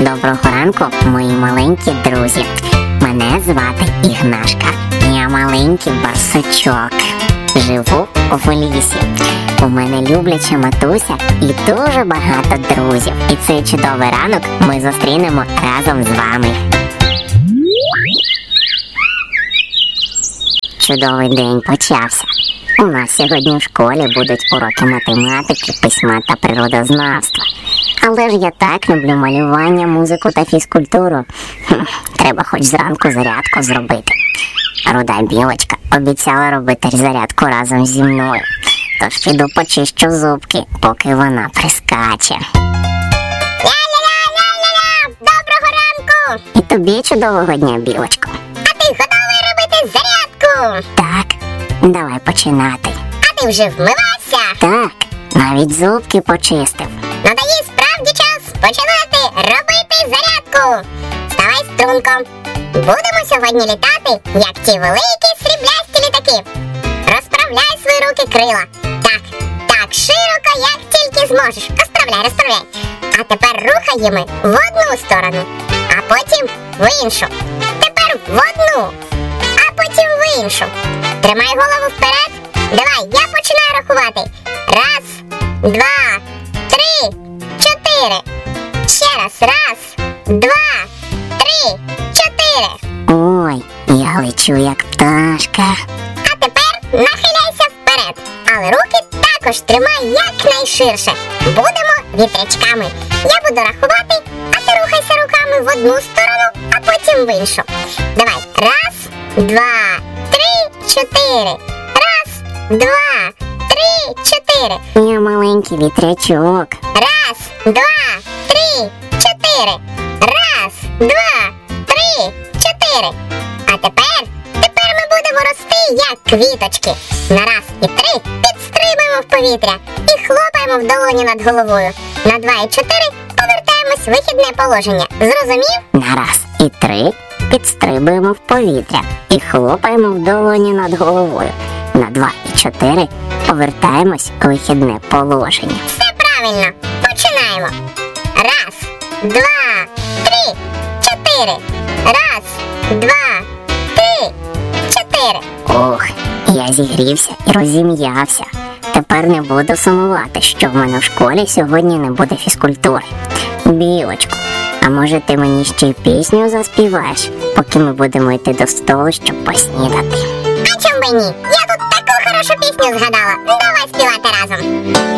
Доброго ранку, мої маленькі друзі. Мене звати Ігнашка. Я маленький барсучок. Живу в лісі. У мене любляча матуся і дуже багато друзів. І цей чудовий ранок ми зустрінемо разом з вами. Чудовий день почався. У нас сьогодні в школі будуть уроки математики, письма та природознавства. Але ж я так люблю малювання, музику та фізкультуру. Треба хоч зранку зарядку зробити. Руда білочка обіцяла робити зарядку разом зі мною. Тож піду почищу зубки, поки вона прискаче. Ля-ля-ля-ля-ля-ля! Доброго ранку! І тобі чудового дня, білочко. А ти готовий робити зарядку? Так, давай починати. А ти вже вмивався? Так, навіть зубки почистив. Надає справді час починати робити зарядку. Ставай струнком. Будемо сьогодні літати, як ті великі сріблясті літаки. Розправляй свої руки крила. Так широко, як тільки зможеш. Розправляй. А тепер рухаємо в одну сторону, а потім в іншу. Тепер в одну, а потім в іншу. Тримай голову вперед. Давай, я починаю рахувати. 1, 2, 3, 4. Ще раз. 1, 2, 3, 4. Ой, я лечу як пташка. А тепер нахиляйся вперед. Але руки також тримай якнайширше. Будемо вітрячками. Я буду рахувати, а ти рухайся руками в одну сторону, а потім в іншу. Давай. 1, 2, 3, 4. 1, 2, 3, 4. Я маленький вітрячок. 1, 2, 3, 4. 1, 2, 3, 4. А тепер ми будемо рости, як квіточки. На 1 і 3 підстрибуємо в повітря і хлопаємо в долоні над головою. На 2 і 4 повертаємось в вихідне положення. Зрозумів? На 1 і 3 підстрибуємо в повітря і хлопаємо в долоні над головою. На 2 і 4 повертаємось у вихідне положення. Все правильно. Починаємо. 1, 2, 3, 4. 1, 2, 3, 4. Ох, я зігрівся і розім'явся. Тепер не буду сумувати, що в мене в школі сьогодні не буде фізкультури. Білочко, а може ти мені ще й пісню заспіваєш, поки ми будемо йти до столу, щоб поснідати? А чому б ні? Я тут таку хорошу пісню згадала. Давай співати разом.